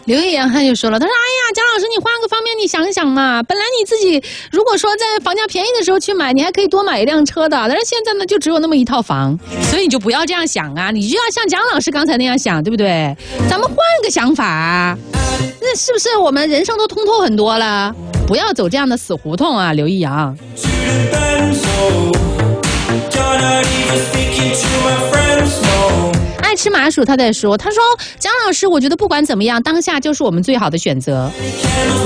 刘一阳他就说了，他说：“哎呀，蒋老师，你换个方面你想想嘛，本来你自己如果说在房价便宜的时候去买，你还可以多买一辆车的，但是现在呢，就只有那么一套房，所以你就不要这样想啊，你就要像蒋老师刚才那样想，对不对？咱们换个想法啊，那是不是我们人生都通透很多了？不要走这样的死胡同啊，刘一阳。”爱吃麻薯他在说，他说蒋老师，我觉得不管怎么样，当下就是我们最好的选择。